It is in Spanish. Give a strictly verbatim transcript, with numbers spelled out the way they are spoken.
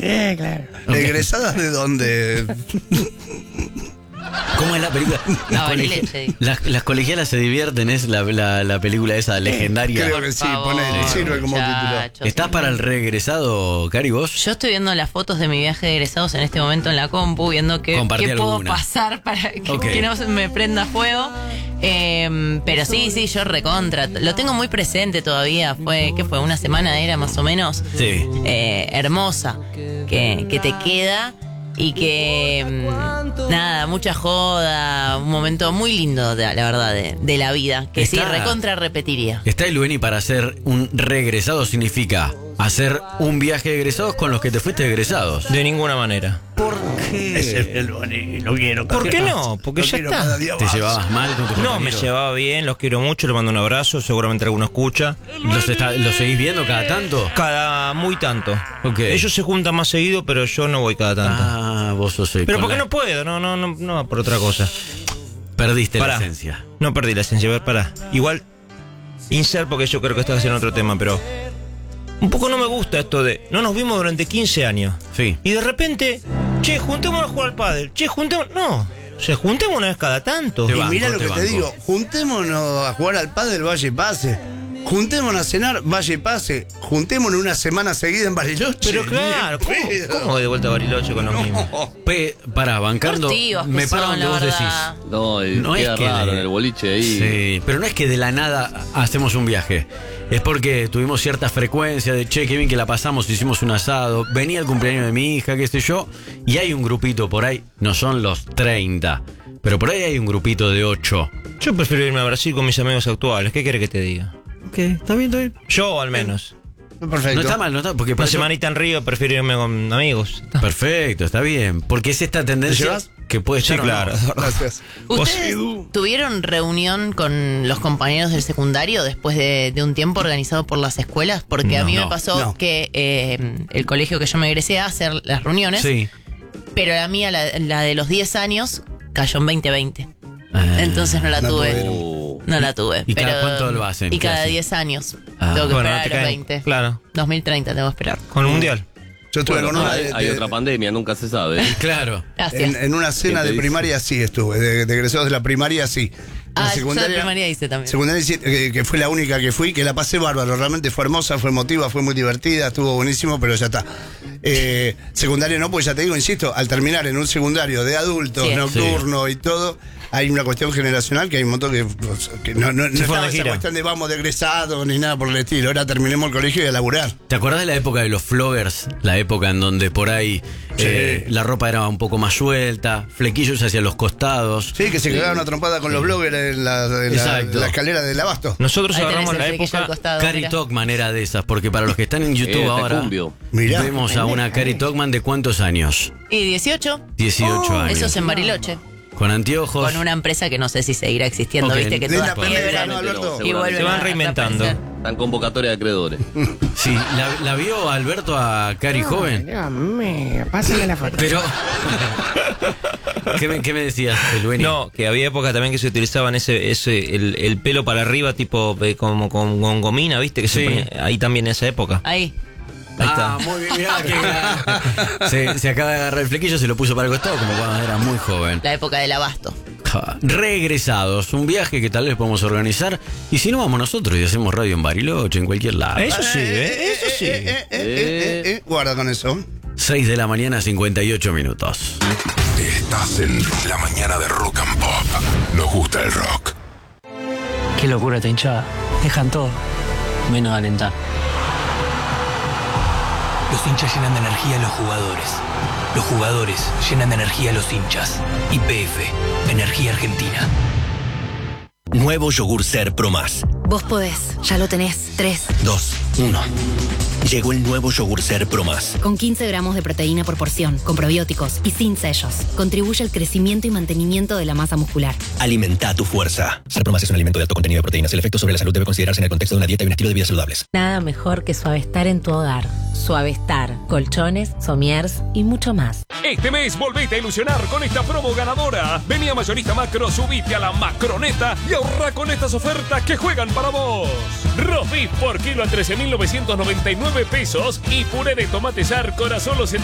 Eh, claro. ¿Egresadas de dónde? ¿Cómo es la película? Las, Ah, colegia- leche. las, las colegialas se divierten, es la, la, la película esa legendaria. Creo que sí, favor, ponele, sirve como título. muchachos. ¿Estás para el regresado, Cari, vos? Yo estoy viendo las fotos de mi viaje de egresados en este momento en la compu, viendo qué, Compartí qué puedo alguna. pasar para que, Ok. que no se me prenda fuego. Eh, pero sí, sí, yo recontra. Lo tengo muy presente todavía. Fue, ¿qué fue? Una semana era más o menos. Sí. Eh, hermosa. Que, que te queda. Y que mm, nada, mucha joda, un momento muy lindo, de, la verdad, de, de la vida, que sí, Está- recontra repetiría. Está el Lueni para hacer un regresado significa hacer un viaje de egresados con los que te fuiste de egresados. De ninguna manera. ¿Por qué? Es el, el Boni, lo quiero. ¿Por qué no? Porque Lo ya quiero cada está. día ¿Te más. llevabas mal con tu No, me compañero? llevaba bien, los quiero mucho, le mando un abrazo, seguramente alguno escucha. ¿Los, está- ¿Los seguís viendo cada tanto? Cada muy tanto. Ok. Ellos se juntan más seguido, pero yo no voy cada tanto. Ah, vos sos el pero con porque la- no puedo, no, no, no, no, por otra cosa. Perdiste Pará. la esencia. No perdí la esencia, a ver, pará. Igual, insert porque yo creo que estás haciendo otro tema, pero un poco no me gusta esto de, no nos vimos durante quince años. Sí. Y de repente, che, juntémonos a jugar al pádel. Che, juntémonos, no, se juntemos una vez cada tanto. Te Y banco, mirá lo te que te banco. digo, juntémonos a jugar al pádel, vaya y pase. Juntémonos a cenar, vaya y pase. Juntémonos una semana seguida en Bariloche. Pero Ni claro, en ¿cómo, pedo. cómo de vuelta a Bariloche con los mismos? Pe, pará, bancando. Cortivos que Me paro son, donde la vos verdad. decís. No, y No queda es que raro de- en el boliche ahí. Sí, pero no es que de la nada hacemos un viaje. Es porque tuvimos cierta frecuencia de che, qué bien que la pasamos, hicimos un asado, venía el cumpleaños de mi hija, qué sé yo, y hay un grupito por ahí, no son los treinta, pero por ahí hay un grupito de ocho. Yo prefiero irme a Brasil con mis amigos actuales, ¿qué querés que te diga? Ok, está bien, está bien. Yo al menos. Perfecto. No está mal, no está porque Una por eso- semanita en Río, prefiero irme con amigos. Perfecto, está bien. Porque es esta tendencia llevas? que puede Sí, estar o no. claro. Gracias. ¿Ustedes tuvieron reunión con los compañeros del secundario después de, de un tiempo organizado por las escuelas? Porque a No, mí me no, pasó no. que eh, el colegio que yo me egresé a hacer las reuniones, Sí. pero la mía, la, la de los diez años, cayó en veinte veinte. Ah. Entonces no la No tuve. tuvieron. Oh. No la tuve. ¿Y cada pero- cuánto lo hacen? Y ¿Qué cada hacen? diez años. Ah. Tengo que Bueno, esperar no a te los caen. veinte. Claro. dos mil treinta tengo que esperar. Con el mundial. Yo estuve Bueno, con una hay, de, hay de- otra pandemia, nunca se sabe. Claro. Gracias. en, en una cena ¿Quién te de dice? primaria sí estuve, de, de egresados de la primaria sí. La ah, yo de primaria hice también. Secundaria sí, que, que fue la única que fui, que la pasé bárbaro, realmente fue hermosa, fue emotiva, fue muy divertida, estuvo buenísimo, pero ya está. Eh, secundaria no, pues ya te digo, insisto, al terminar en un secundario de adultos, Sí. nocturno y todo, hay una cuestión generacional que hay un montón que, que no, no, no Se fueron estaba de esa gira. cuestión de vamos de egresado ni nada por el estilo, ahora terminemos el colegio y a laburar. ¿Te acordás de la época de los floggers? La época en donde por ahí eh, la ropa era un poco más suelta, flequillos hacia los costados. Sí, que se cagaron una trompada con los bloggers en la, en la- Exacto. la escalera del abasto. Nosotros Ahí tenés agarramos el la flequillo al época. costado, Cari mirá. Togman era de esas, porque para los que están en YouTube Eh, te ahora, cumbio. Mirá. vemos a una Cari Togman de cuántos años? ¿Y dieciocho? dieciocho años. Eso es en Bariloche. Con anteojos. Con una empresa que no sé si seguirá existiendo, Ok. viste que Linda todas pendeja, quiebran ¿no, Alberto? y vuelven Se van a reinventando. reaparecer. Están convocatoria de acreedores. Sí, ¿la, la vio Alberto a Cari joven? Dios mío, pásame la foto. Pero. ¿Qué me, qué me decías, Lueni? No, que había épocas también que se utilizaban ese, ese el, el pelo para arriba, tipo eh, como con, con gomina, ¿viste? Que se Sí. ponía ahí también en esa época. Ahí. Ahí Ah, está. muy bien, mirá que se, se acaba de agarrar el flequillo, se lo puso para el costado como cuando era muy joven. La época del abasto. Ja, Regresados, un viaje que tal vez podemos organizar. Y si no, vamos nosotros y hacemos radio en Bariloche, en cualquier lado. Eso sí, ¿eh? Eso sí. Eh, eh, eh, eh, eh, guarda con eso. seis de la mañana, cincuenta y ocho minutos. Estás en la mañana de Rock and Pop. Nos gusta el rock. Qué locura esta hinchada. Dejan todo, menos alentar. Los hinchas llenan de energía a los jugadores. Los jugadores llenan de energía a los hinchas. Y P F, Energía Argentina. Nuevo yogur Ser Pro Más. Vos podés, ya lo tenés. Tres. Dos, uno. Llegó el nuevo yogur Ser Pro Más. Con quince gramos de proteína por porción, con probióticos y sin sellos. Contribuye al crecimiento y mantenimiento de la masa muscular. Alimenta tu fuerza. Ser Pro Más es un alimento de alto contenido de proteínas. El efecto sobre la salud debe considerarse en el contexto de una dieta y un estilo de vida saludables. Nada mejor que Suavestar en tu hogar. Suavestar, colchones, somiers y mucho más. Este mes volvete a ilusionar con esta promo ganadora. Vení a Mayorista Macro, subite a la Macroneta y ahorra con estas ofertas que juegan para vos. Roast beef por kilo a trece mil novecientos noventa y nueve pesos y puré de tomate Sarcor a solo